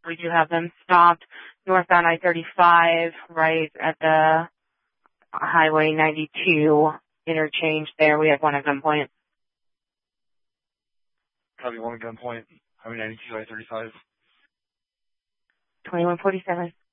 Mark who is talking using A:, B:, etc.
A: We do have them stopped northbound I-35 right at the Highway 92 interchange there. We have one at gunpoint.
B: Probably one at gunpoint. Highway 92, I-35.
A: 2147.